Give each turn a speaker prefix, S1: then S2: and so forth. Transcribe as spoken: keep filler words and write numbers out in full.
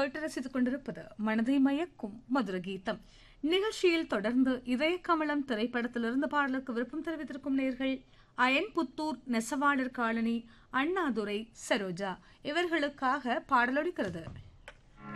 S1: கேட்டு ரசித்துக் கொண்டிருப்பது மனதை மயக்கும் மதுர கீதம் நிகழ்ச்சியில் தொடர்ந்து இதய கமலம் திரைப்படத்திலிருந்து பாடலுக்கு விருப்பம் தெரிவித்திருக்கும் நேர்கள் அயன்புத்தூர் நெசவாளர் காலனி அண்ணாதுரை சரோஜா இவர்களுக்காக பாடலொலிக்கிறது.